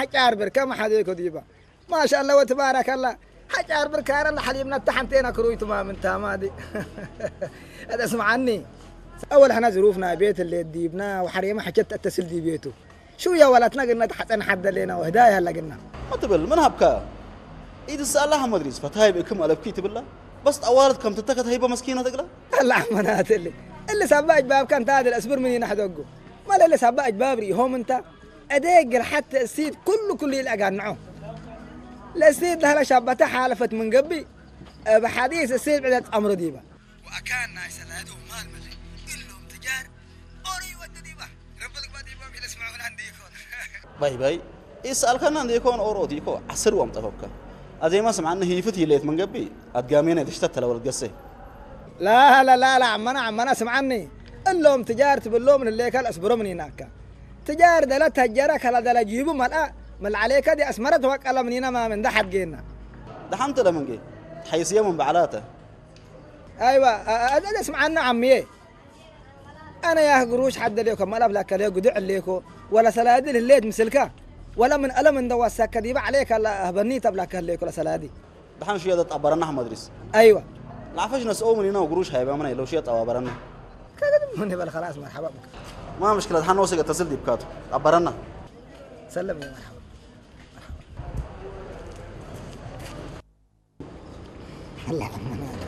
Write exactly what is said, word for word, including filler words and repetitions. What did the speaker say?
حجار بركة ما حد يكذبه ما شاء الله وتبارك الله حجار بركة الله حليبنا التحنتين كرويت ما من تامادي هذا اسمع عني أول إحنا ظروفنا بيت اللي ديبنا وحريمة حكت اتصل دي بيته شو يا ولدنا قلنا تحسن حد لنا وهدايا هلا قلنا ما تبل من هبكا إذا سألها ما أدري فتهاي بكم ألف كي تبلا بس أوارد كم تتكت هيبة مسكينة تقلا الله منات اللي اللي سباج باب كان تادي الأسبر مني نحدقه ما اللي سباج بابري هم أنت أديق حتى السيد كله كله يلقى معه السيد لها شابته حالفت من قبي بحديث السيد بعد أمر ديبه وأكان ناس هذا مال ملي إلهم تجار أوري ود ديبه ربك ما ديبه بيل اسمعون عندي يكون باي باي يسأل كان عندي يكون أورو ديكو عسر وام تفكر أزي ما سمع عنه هي فتي ليت من قبي أتقامين تشتت لو القصة لا لا لا لا عمنا عمنا سمعني اللهم تجارت باللوم من اللي كان أسبروا من هناك تجار دلت هجرك هلا دل جيبوا ملأ مل عليك دي أسمرت وقال من هنا ما من ده حد جينا ده حمت له من جي حيث يوم بعلاته أيوة أنا أسمع عنا عمي أنا يا قروش حد ليكم ما لك ليكو دع ليكو ولا سلادي الليل مسلكه ولا من ألم من دواسك كذيب عليك لا بني تبلك ليكو ولا سلادي ده حن شيء ده أبرنا مدرس أيوة العفش نسأو من هنا وقروش هيبقى مني لو شيء أبرنا كذا مني بل خلاص مرحبا بك ما مشكلة حن وصل اتصل دي بكاتو أبرنا سلم يا مرحبا الله